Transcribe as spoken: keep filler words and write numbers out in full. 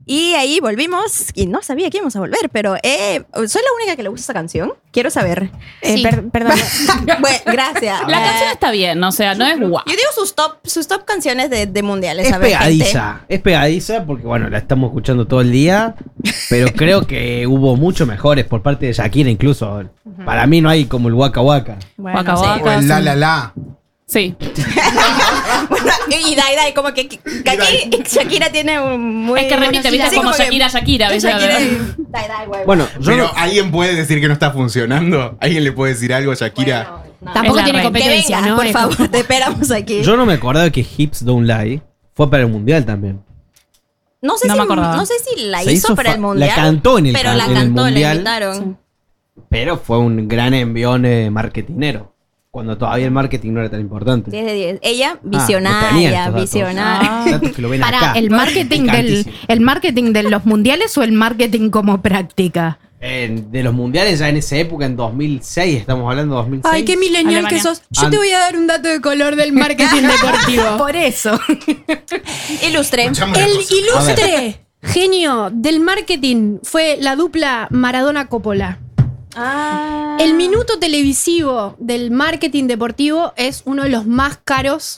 Y ahí volvimos, y no sabía que íbamos a volver, pero eh, soy la única que le gusta esa canción. Quiero saber. Eh, Sí. per- perdón. Bueno, gracias. La Eh, canción está bien, o sea, no es guau. Yo digo sus top, sus top canciones de, de mundiales. Es a ver, pegadiza, gente. es pegadiza porque bueno, la estamos escuchando todo el día, pero creo que hubo mucho mejores por parte de Shakira incluso. Para mí no hay como el Waka Waka. Bueno, Waka sí. Waka. O el la la la. Sí. Bueno, y Dai Dai, como que, que aquí Shakira tiene un muy... Es que repite, Sí, viste, sí, como que Shakira, Shakira, ¿viste? Shakira y Dai Dai, güey. Bueno, yo Pero no- ¿alguien puede decir que no está funcionando? ¿Alguien le puede decir algo a Shakira? Bueno, no. Tampoco Es la tiene reina. Que competencia, venga, ¿no? por Es favor, como- te esperamos aquí. yo no me acordaba que Hips Don't Lie fue para el mundial también. No sé, No si, me acordaba. no sé si la Se hizo, hizo para fa- el la mundial. cantó en el Pero can- la en el cantó, la mundial. invitaron. Pero fue un gran envión eh, marketinero. Cuando todavía el marketing no era tan importante. diez de diez. Ella, Ah, no tenía visionaria, estos datos. visionaria. Datos que lo ven Para acá. el marketing del Picantísimo. el marketing de los mundiales o el marketing como práctica. Eh, de los mundiales ya en esa época, en dos mil seis, estamos hablando de dos mil seis. Ay, qué millennial Alemania. que sos. Yo An- te voy a dar un dato de color del marketing deportivo. Por eso. Ilustre. Escuchame una El cosa. ilustre genio del marketing fue la dupla Maradona-Coppola. Ah. El minuto televisivo del marketing deportivo es uno de los más caros